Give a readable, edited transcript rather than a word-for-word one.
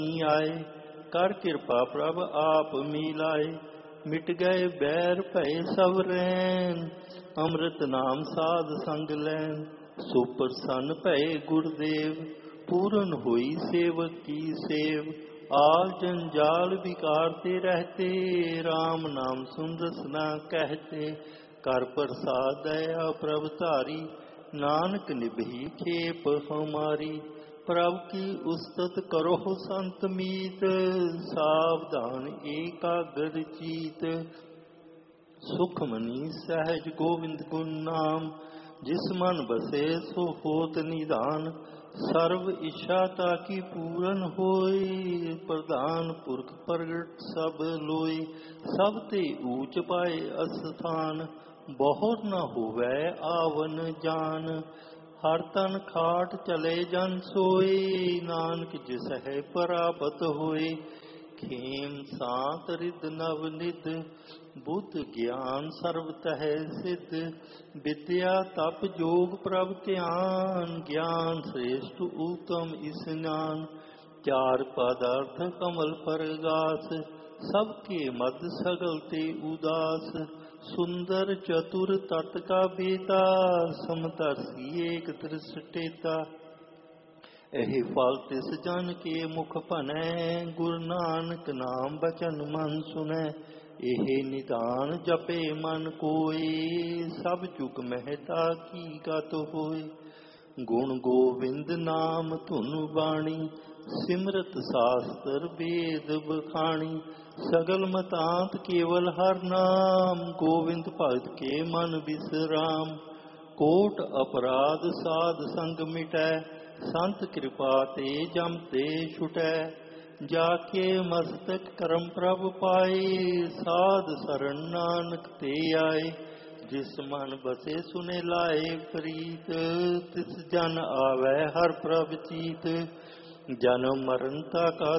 आए, कर कृपा प्रभ आप मिलाए। मिट गए बैर भय सब रैन, अमृत नाम साध संग लैन। सुप्रसन्न भय गुरुदेव, पूरन हुई सेवक की सेव। आल जंजाल विकारते रहते, राम नाम सुन रसना कहते। कर प्रसाद दया प्रभ धारी, नानक निभही खेप हमारी। प्रभु की उस्तत करो संत मीत, सावधान एकाग्र चीत। सुखमनी सहज गोविंद गुण नाम, जिस मन बसे सो होत निधान। सर्व इच्छा ताकि पूरन होय, प्रधान पुरख प्रगट सब लोय। सब ते ऊंच पाए अस्थान, बहुत न होवै आवन जान। हर तन खाट चले जन सोए, नानक जिस है परापत होए। खेम सांत रिद नव निध, बुद्ध ज्ञान सर्व तह सिद्ध। विद्या तप जोग प्रभ ध्यान, ज्ञान श्रेष्ठ उत्तम स्नान। चार पदार्थ कमल परगास, सबके मध्य सगल ते उदास। सुंदर चतुर तट का बेता, समदर्शी एक दृष्टेता। एहि फल तिस जन के मुख भनै, गुरु नानक नाम बचन मन सुनै। एहि निदान जपे मन कोय, सब जुग महता की गत होय। गुण गोविंद नाम धुन बाणी, सिमरत शास्त्र वेद बखाणी। सगल मतांत केवल हर नाम, गोविंद भगत के मन विश्राम। कोट अपराध साध संग मिटै, संत कृपा ते जम ते छुटै। जाके मस्तक करम प्रभ पाए, साध शरण नानक ते आए। जिस मन बसे सुने लाए प्रीत, तिस जन आवे हर प्रभ चीत। जन्म मरण का